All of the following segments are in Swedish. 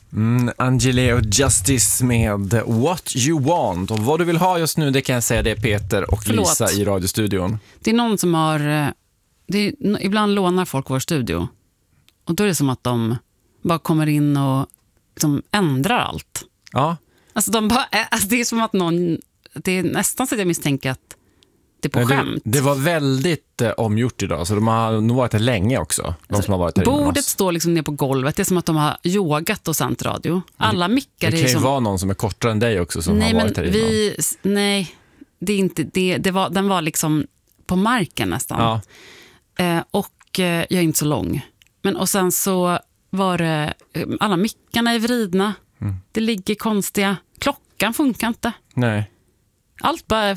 Angelo Justice med What You Want. Och vad du vill ha just nu, det kan jag säga, det är Peter och Lisa i radiostudion. Det är någon som har... ibland lånar folk vår studio. Och då är det som att de bara kommer in och liksom ändrar allt. Ja. Alltså, det är som att någon... Det är nästan så att jag misstänker att det är på skämt. Det var väldigt omgjort idag, så de har nog varit här länge också. De som har varit här. Bordet står liksom ner på golvet. Det är som att de har yogat och sänt radio. Alla mickar är det kan ju som... vara någon som är kortare än dig också som har varit här innan. Nej, det är inte det. Den var liksom på marken nästan. Ja. Och jag är inte så lång. Och sen så var det... Alla mickarna är vridna. Det ligger konstiga... Klockan funkar inte. Nej. Allt bara...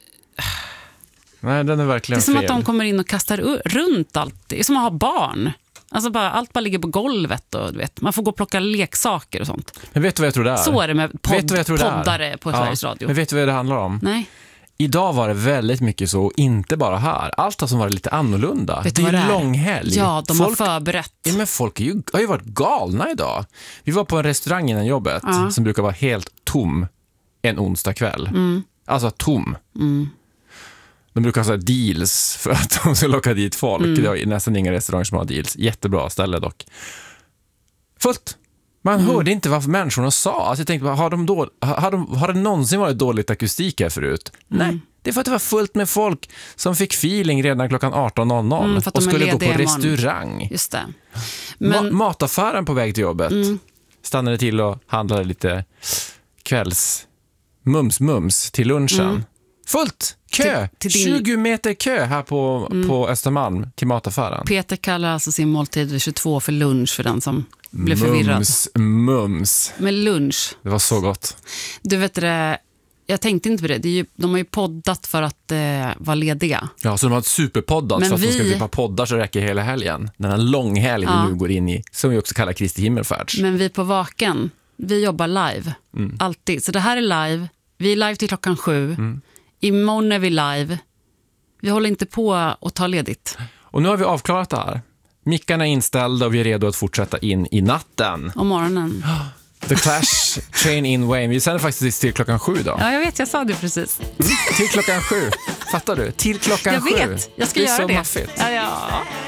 Nej, den är verkligen Det är som fel. att de kommer in och kastar runt allt. Det är som att ha barn. Alltså allt bara ligger på golvet och du vet, man får gå och plocka leksaker och sånt. Men vet du vad jag tror det är? Så är det med poddare på Sveriges Radio. Men vet du vad det handlar om? Nej. Idag var det väldigt mycket så, inte bara här. Allt som var lite annorlunda. Vet det är en långhelg. Ja, de har förberett. Ja, men folk har ju varit galna idag. Vi var på en restaurang innan jobbet som brukar vara helt tom en onsdag kväll. Alltså tom. De brukar ha deals för att de ska locka dit folk. Det är nästan inga restauranger som har deals. Jättebra ställe dock. Fullt. Man hörde inte vad människorna sa. Alltså jag tänkte, har det någonsin varit dåligt akustik här förut? Nej. Det är för att det var fullt med folk som fick feeling redan klockan 18.00 och skulle gå på restaurang. Just det. Men... Mataffären på väg till jobbet stannade till och handlade lite kvälls mums till lunchen. Fullt! Kö! Till 20 meter kö här på Östermalm till mataffären. Peter kallar alltså sin måltid vid 22 för lunch för den som blev förvirrad. Mums. Med lunch. Det var så gott. Du vet det, jag tänkte inte på det. De har ju poddat för att vara lediga. Ja, så de har ett superpoddat för att de ska typ ha poddar så räcker hela helgen. Den här långhelg vi nu går in i, som vi också kallar Kristi himmelfärds. Men vi på Vaken, vi jobbar live. Alltid. Så det här är live. Vi är live till klockan 7. Imorgon är vi live. Vi håller inte på att ta ledigt. Och nu har vi avklarat det här. Mickarna är inställda och vi är redo att fortsätta in i natten. Och morgonen. The Clash, Train in Wayne. Vi sänder faktiskt till klockan 7 då. Ja, jag vet. Jag sa det precis. Till klockan 7. Fattar du? Till klockan 7. Jag vet. Jag ska göra det. Det är så maffigt. Ja.